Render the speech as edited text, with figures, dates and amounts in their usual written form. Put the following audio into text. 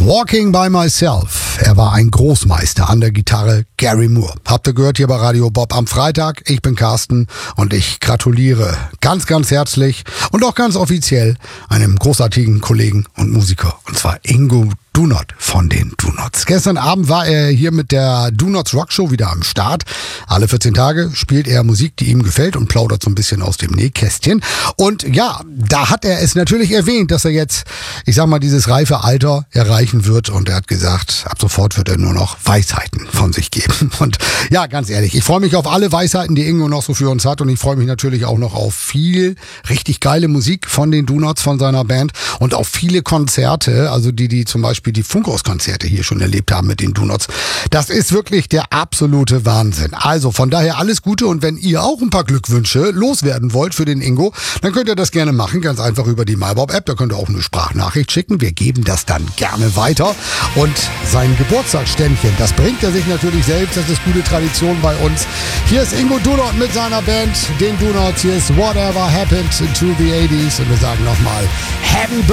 Walking by Myself. Er war ein Großmeister an der Gitarre, Gary Moore. Habt ihr gehört hier bei Radio Bob am Freitag? Ich bin Carsten und ich gratuliere ganz, ganz herzlich und auch ganz offiziell einem großartigen Kollegen und Musiker. Und zwar Ingo Doonot von den Doonots. Gestern Abend war er hier mit der Doonots Rockshow wieder am Start. Alle 14 Tage spielt er Musik, die ihm gefällt und plaudert so ein bisschen aus dem Nähkästchen. Und ja, da hat er es natürlich erwähnt, dass er jetzt, ich sag mal, dieses reife Alter erreichen wird. Und er hat gesagt, ab sofort wird er nur noch Weisheiten von sich geben. Und ja, ganz ehrlich, ich freue mich auf alle Weisheiten, die Ingo noch so für uns hat. Und ich freue mich natürlich auch noch auf viel richtig geile Musik von den Doonots, von seiner Band. Und auf viele Konzerte, also die zum Beispiel die Funkhaus-Konzerte hier schon erlebt haben mit den Doonots. Das ist wirklich der absolute Wahnsinn. Also von daher alles Gute, und wenn ihr auch ein paar Glückwünsche loswerden wollt für den Ingo, dann könnt ihr das gerne machen, ganz einfach über die MyBob-App. Da könnt ihr auch eine Sprachnachricht schicken. Wir geben das dann gerne weiter. Und sein Geburtstagsständchen, das bringt er sich natürlich selbst. Das ist gute Tradition bei uns. Hier ist Ingo Doonot mit seiner Band, den Doonots. Hier ist Whatever Happened to the 80s. Und wir sagen nochmal Happy